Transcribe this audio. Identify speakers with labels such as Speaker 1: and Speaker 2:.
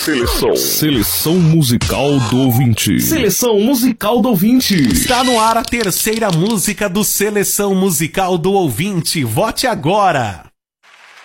Speaker 1: Seleção musical do ouvinte.
Speaker 2: Seleção musical do ouvinte.
Speaker 3: Está no ar a terceira música do Seleção Musical do Ouvinte. Vote agora!